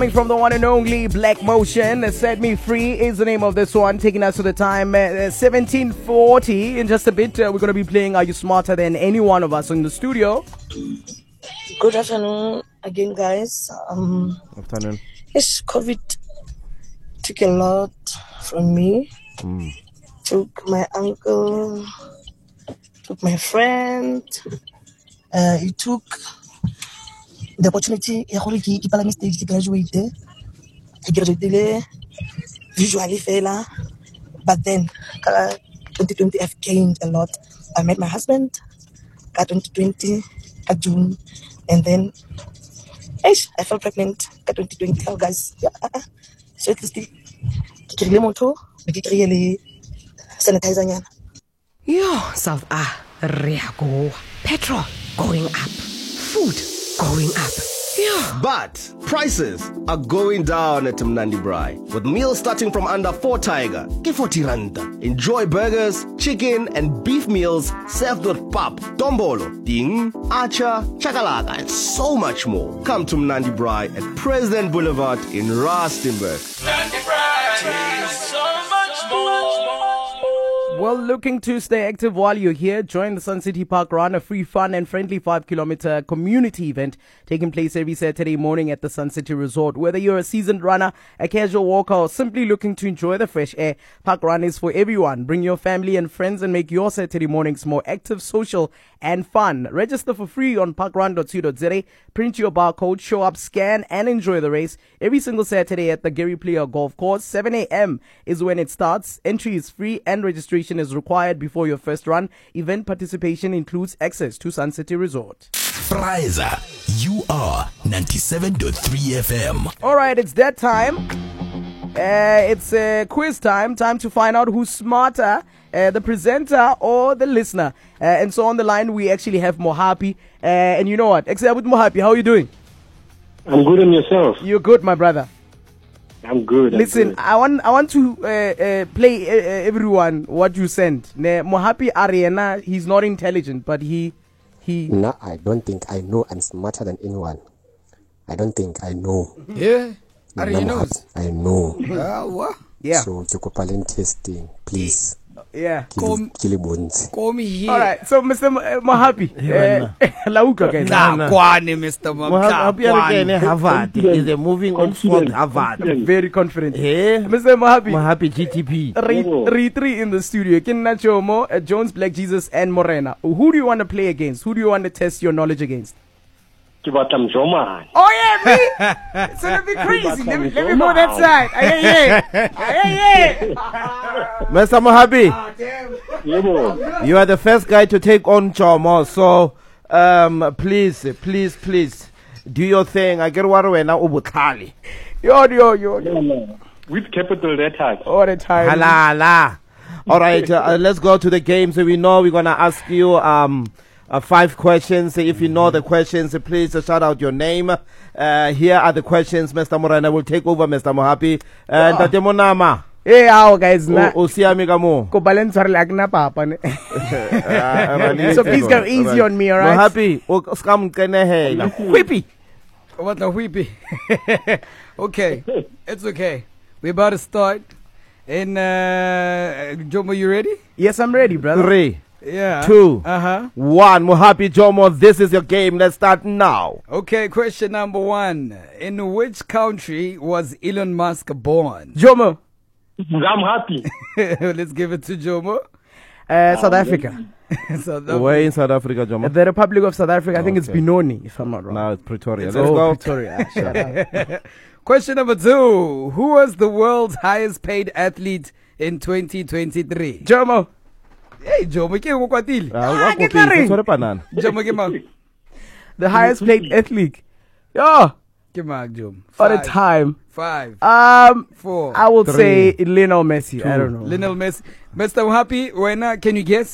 Coming from the one and only Black Motion, Set Me Free is the name of this one, taking us to the time 1740. In just a bit, we're going to be playing Are You Smarter Than Any One of Us in the studio. Good afternoon again, guys. Afternoon. Yes, COVID took a lot from me. Took my uncle, took my friend. He took the opportunity. I graduated. Visually failure. But then, 2020, I've gained a lot. I met my husband. 2020, June, and then I fell pregnant. 2020, oh guys, yeah. So at least the moto, the sanitizer. Yo, South Africa, petrol going up, food going up. Yeah. But prices are going down at Mnandi Braai. With meals starting from under 4 tiger, ke 40 randa. Enjoy burgers, chicken and beef meals served with pap, dombolo, ding, acha, chakalaka and so much more. Come to Mnandi Braai at President Boulevard in Rustenburg. Mnandi Braai, so much more. Well, looking to stay active while you're here, join the Sun City Park Run, a free, fun and friendly 5-kilometer community event taking place every Saturday morning at the Sun City Resort. Whether you're a seasoned runner, a casual walker or simply looking to enjoy the fresh air, Park Run is for everyone. Bring your family and friends and make your Saturday mornings more active, social and fun. Register for free on parkrun.co.za, print your barcode, show up, scan and enjoy the race every single Saturday at the Gary Player Golf Course. 7 a.m. is when it starts. Entry is free and registration is required before your first run. Event participation includes access to Sun City Resort. Friza, you are 97.3 FM. All right, it's that time. It's quiz time. Time to find out who's smarter, the presenter or the listener. And so on the line, we actually have Mohapi. And you know what? Except with Mohapi, how are you doing? I'm good, and yourself? You're good, my brother. I'm good. Listen, I want to play everyone what you sent. Mohapi Ariana, he's not intelligent, but he. No, I don't think I know. I'm smarter than anyone. I don't think I know. Yeah, Ariana knows. I know. What? Yeah. So Chocopalen testing, please. Yeah. Call me here. All right. So, Mr. Mohapi, lauka guys. Kwani, Mr. Mohapi Harvard is a moving on spot Harvard. Very confident. Yeah. Mr. Mohapi. Mohapi GTP. Three in the studio. Kinacho Mo, Jones, Black Jesus, and Morena. Who do you want to play against? Who do you want to test your knowledge against? Kibatam Joma. Oh yeah, me. It's gonna be crazy. Let me go that side. Mr. Mohapi, Yeah, you are the first guy to take on Chomo. So, please, do your thing. I get what we now ubutali. Yo. with capital letters. All the time. Halala. All right, let's go to the game. So we know we're gonna ask you 5 questions. If you know the questions, please shout out your name. Here are the questions. Mr. Morena will take over, Mr. Mohapi. And Tatemonama. Hey, how guys? Ko balance papa. So please go easy on me, all right? Mohapi, scam kene whippy. What the whippy? Okay, it's okay. We're about to start. And Jomo, you ready? Yes, I'm ready, brother. 3, Yeah. 2, 1. Mohapi Jomo, this is your game. Let's start now. Okay, question number 1. In which country was Elon Musk born? Jomo. I'm happy. Let's give it to Jomo. South Africa. Where in South Africa, Jomo? The Republic of South Africa. I think it's Benoni, if I'm not wrong. Now it's Pretoria. Let's go. go. Pretoria. Question number 2. Who was the world's highest paid athlete in 2023? Jomo. Hey, Jomo, get the ring. Jomo, give on. The highest paid athlete. Yo. Give on, Jomo. For the time. 5. 4. I will 3, say Lionel Messi. I don't know. Lionel Messi. Mr. Happy, can you guess?